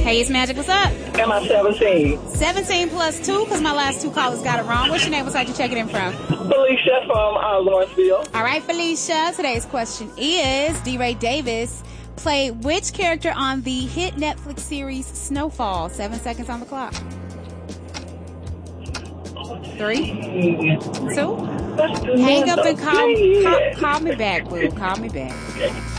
Hey, it's Magic. What's up? Am I 17? 17 plus 2, because my last two callers got it wrong. What's your name? What's you checking in from? Felicia from Lawrenceville. All right, Felicia. Today's question is, D-Ray Davis played which character on the hit Netflix series Snowfall? 7 seconds on the clock. 3, 2. Hang up and call me back, boo. Call me back.